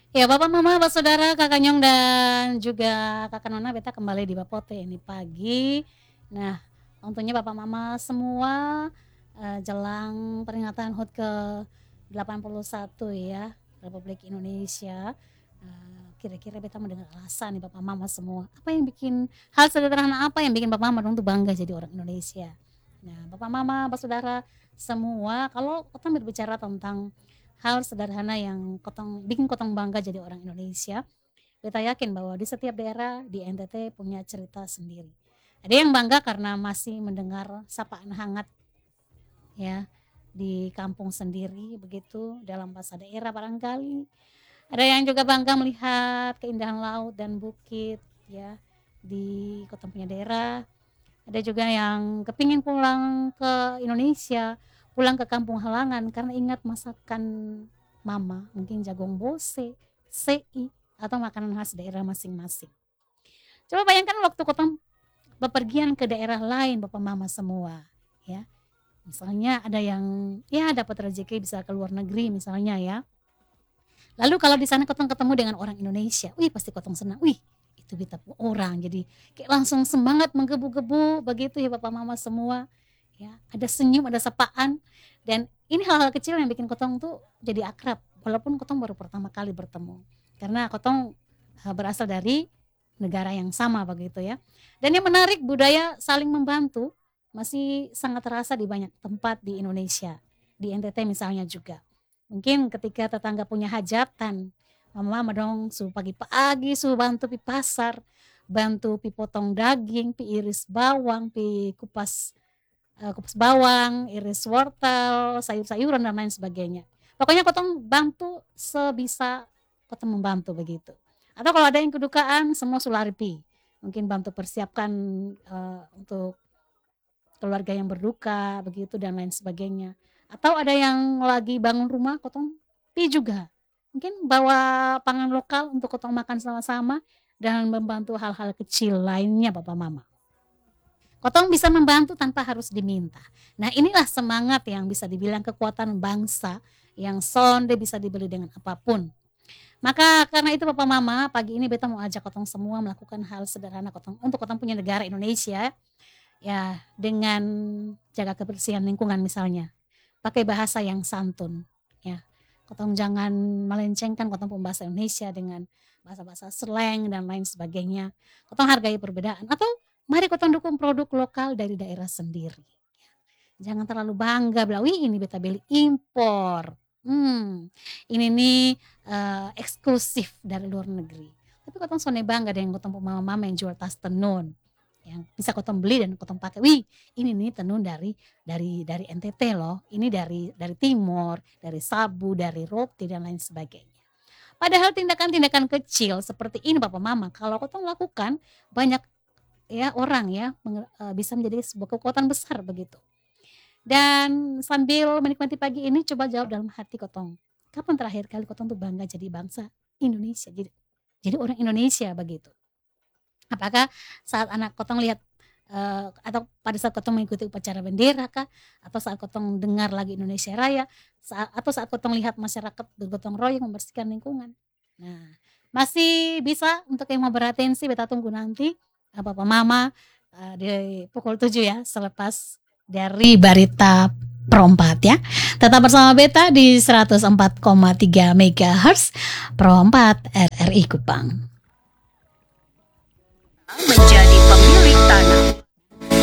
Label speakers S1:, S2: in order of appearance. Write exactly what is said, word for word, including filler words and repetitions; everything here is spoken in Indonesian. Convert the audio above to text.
S1: Ya, Papa, Mama, Pak Saudara, Kakak Nyong dan juga Kakak Nona, beta kembali di Bapote ini pagi. Nah, tentunya Papa Mama semua uh, jelang peringatan H U T ke delapan puluh satu ya, Republik Indonesia. Uh, kira-kira beta mendengar alasan nih Papa Mama semua. Apa yang bikin hal sederhana apa yang bikin Papa Mama dong tuh bangga jadi orang Indonesia? Nah, Papa Mama, Pak Saudara semua, kalau kita berbicara tentang hal sederhana yang kotong bikin kotong bangga jadi orang Indonesia, beta yakin bahwa di setiap daerah di N T T punya cerita sendiri. Ada yang bangga karena masih mendengar sapaan hangat ya di kampung sendiri begitu dalam bahasa daerah barangkali. Ada yang juga bangga melihat keindahan laut dan bukit ya di kota punya daerah. Ada juga yang kepingin pulang ke Indonesia, pulang ke kampung halaman karena ingat masakan mama, mungkin jagung bose, sei, atau makanan khas daerah masing-masing. Coba bayangkan waktu kotong bepergian ke daerah lain Bapak Mama semua, ya. Misalnya ada yang ya dapat rezeki bisa ke luar negeri misalnya ya. Lalu kalau di sana kotong ketemu dengan orang Indonesia, wih pasti kotong senang, wih itu kita orang jadi kayak langsung semangat menggebu-gebu begitu ya Bapak Mama semua ya, ada senyum, ada sapaan, dan ini hal-hal kecil yang bikin kotong tuh jadi akrab walaupun kotong baru pertama kali bertemu karena kotong uh, berasal dari negara yang sama begitu ya. Dan yang menarik budaya saling membantu masih sangat terasa di banyak tempat di Indonesia, di N T T misalnya juga. Mungkin ketika tetangga punya hajatan, mama dong su pagi-pagi su bantu pi pasar, bantu pi potong daging, pi iris bawang, pi kupas uh, kupas bawang, iris wortel, sayur-sayuran dan lain sebagainya. Pokoknya kotong bantu sebisa kotong membantu begitu. Atau kalau ada yang kedukaan semua sulari pi. Mungkin bantu persiapkan uh, untuk keluarga yang berduka begitu dan lain sebagainya. Atau ada yang lagi bangun rumah kotong pi juga. Mungkin bawa pangan lokal untuk kotong makan sama-sama dan membantu hal-hal kecil lainnya Bapak Mama. Kotong bisa membantu tanpa harus diminta. Nah inilah semangat yang bisa dibilang kekuatan bangsa yang sonde bisa dibeli dengan apapun. Maka karena itu Bapak Mama, pagi ini beta mau ajak kotong semua melakukan hal sederhana kotong untuk kotong punya negara Indonesia ya dengan jaga kebersihan lingkungan misalnya. Pakai bahasa yang santun ya. Kotong jangan melencengkan kotong bahasa Indonesia dengan bahasa-bahasa slang dan lain sebagainya. Kotong hargai perbedaan atau mari kotong dukung produk lokal dari daerah sendiri. Jangan terlalu bangga bilang, wih ini beta beli impor. Hmm, ini nih uh, eksklusif dari luar negeri. Tapi kotong sone bangga dengan kotong mama-mama yang jual tas tenun yang bisa kotong beli dan kotong pakai. Wih, ini nih tenun dari dari dari N T T loh. Ini dari dari Timor, dari sabu, dari roti dan lain sebagainya. Padahal tindakan-tindakan kecil seperti ini Bapak Mama, kalau kotong lakukan banyak ya orang ya bisa menjadi sebuah kekuatan besar begitu. Dan sambil menikmati pagi ini coba jawab dalam hati kotong. Kapan terakhir kali kotong tuh bangga jadi bangsa Indonesia, jadi jadi orang Indonesia begitu. Apakah saat anak kotong lihat uh, atau pada saat kotong mengikuti upacara bendera kah, atau saat kotong dengar lagi Indonesia Raya, saat, atau saat kotong lihat masyarakat bergotong royong membersihkan lingkungan. Nah, masih bisa untuk yang mau beratensi beta tunggu nanti uh, Bapak Mama uh, di pukul tujuh ya selepas dari Barita Perompat ya. Tetap bersama beta di seratus empat koma tiga megahertz Perompat R R I Kupang.